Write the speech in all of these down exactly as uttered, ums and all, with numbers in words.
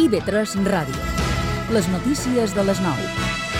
I B tres Ràdio. Les notícies de les nou.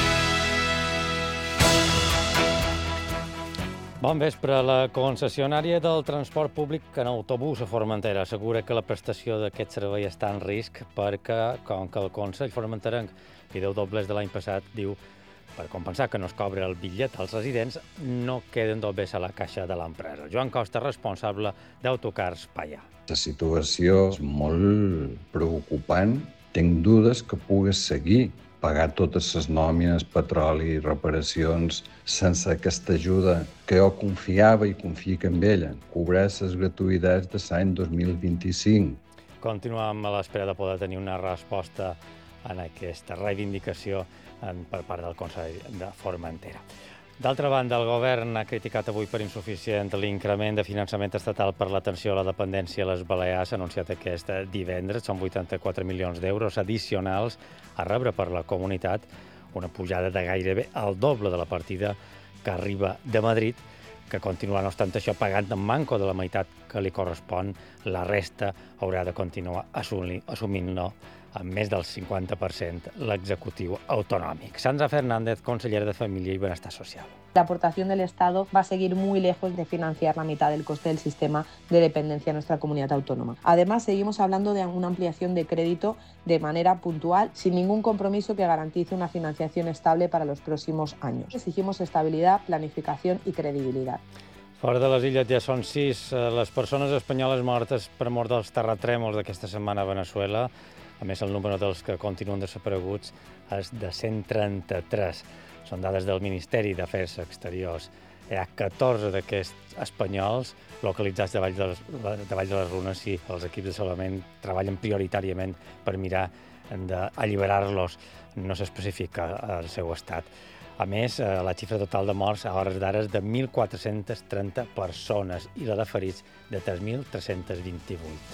Bon vespre. La concessionària del transport públic en autobús a Formentera assegura que la prestació d'aquest servei està en risc perquè, com que el Consell Formenterenc li deu doblers de l'any passat, diu, per compensar que no es cobra el bitllet als residents, no queden doblers a la caixa de l'empresa. Joan Costa, responsable d'Autocars Pallà. La situació és molt preocupant. Tinc dudes que pugues seguir pagar totes les nòmines, petroli, reparacions, sense aquesta ajuda que jo confiava i confio en ella. Cobrar les gratuïtats de l'any dos mil vint-i-cinc. Continuem a l'espera de poder tenir una resposta en aquesta reivindicació per part del Consell de Formentera. D'altra banda, el govern ha criticat avui per insuficient l'increment de finançament estatal per l'atenció a la dependència a les Balears, anunciat aquest divendres. Són vuitanta-quatre milions d'euros addicionals a rebre per la comunitat, una pujada de gairebé el doble de la partida que arriba de Madrid, que continua, no obstant això, pagant en manco de la meitat que li correspon. La resta haurà de continuar assumint-lo amb més del cinquanta per cent l'executiu autonòmic. Sandra Fernández, consellera de Família i Benestar Social. La aportación del Estado va a seguir muy lejos de financiar la mitad del coste del sistema de dependencia en nuestra comunidad autónoma. Además, seguimos hablando de una ampliación de crédito de manera puntual, sin ningún compromiso que garantice una financiación estable para los próximos años. Exigimos estabilidad, planificación y credibilidad. Fora de les illes ja són sis les persones espanyoles mortes per mort dels terratrèmols d'aquesta setmana a Veneçuela. A més, el número dels que continuen desapareguts és de cent trenta-tres. Són dades del Ministeri d'Afers Exteriors. Hi ha catorze d'aquests espanyols localitzats davall de les, davall de les runes i els equips de salvament treballen prioritàriament per mirar d'alliberar-los. No s'especifica el seu estat. A més, la xifra total de morts a hores d'ara és de mil quatre-cents trenta persones i la de ferits de tres mil tres-cents vint-i-vuit.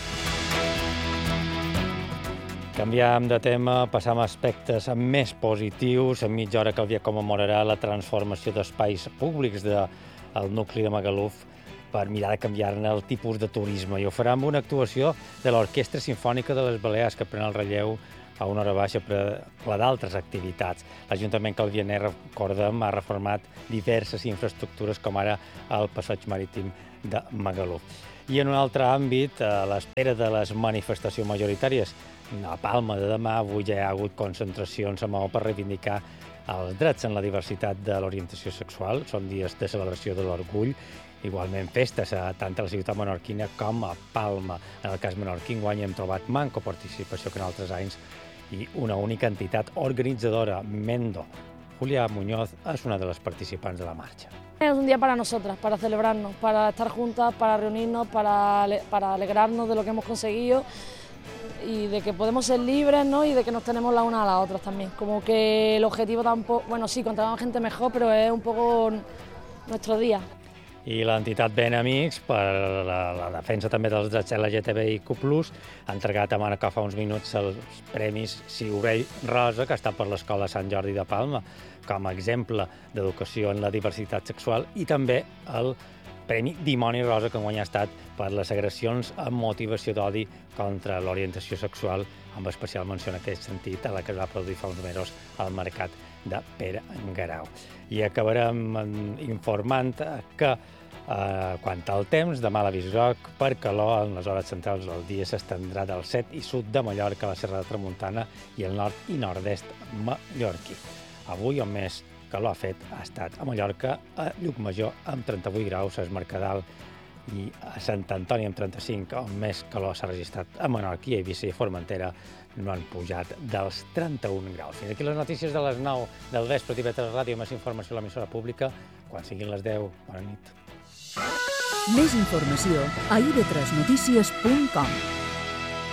Canviem de tema, passam a aspectes més positius. En mitja hora Calvià commemorarà la transformació d'espais públics del nucli de Magaluf per mirar de canviar-ne el tipus de turisme. I ho farà amb una actuació de l'Orquestra Simfònica de les Balears, que pren el relleu a una hora baixa per a d'altres activitats. L'Ajuntament calvianer, recordem, ha reformat diverses infraestructures, com ara el passeig marítim de Magaluf. I en un altre àmbit, a l'espera de les manifestacions majoritàries, a Palma de demà, avui ja hi ha hagut concentracions a Maó per reivindicar els drets en la diversitat de l'orientació sexual. Són dies de celebració de l'orgull. Igualment festes tant a la ciutat menorquina com a Palma. En el cas menorquí, enguany hem trobat manco participació que en altres anys i una única entitat organitzadora, Mendo. Julia Muñoz és una de les participants de la marxa. Es un día para nosotras, para celebrarnos, para estar juntas, para reunirnos, para, para alegrarnos de lo que hemos conseguido y de que podemos ser libres, ¿no? Y de que nos tenemos la una a las otras también. Como que el objetivo tampoco, bueno, sí, contra más gente mejor, pero es un poco nuestro día. I l'entitat Ben Amics, per la, la defensa també dels drets L G T B I Q plus, ha entregat a Manacor fa uns minuts els premis Siurell Rosa, que està per l'Escola Sant Jordi de Palma, com a exemple d'educació en la diversitat sexual, i també el Premi Dimoni Rosa, que enguany ha estat per les agressions amb motivació d'odi contra l'orientació sexual, amb especial menció en aquest sentit a la que es va produir fa uns mesos al mercat de Pere Garau. I acabarem informant que, eh, quant al temps, demà l'avís groc per calor en les hores centrals del dia s'estendrà del set i sud de Mallorca a la Serra de Tramuntana i el nord i nord-est mallorquí. Avui, on més calor ha fet, ha estat a Mallorca, a Llucmajor, amb trenta-vuit graus, a Es Mercadal, i a Sant Antoni amb trenta-cinc, on més calor s'ha registrat a Menorquí, a Eivissa i Formentera no han pujat dels trenta-un graus. Fins aquí les notícies de les nou del vespre. I B tres Ràdio, més informació a l'emissora pública quan siguin les deu. Bona nit. Més informació a i be tres notícies punt com.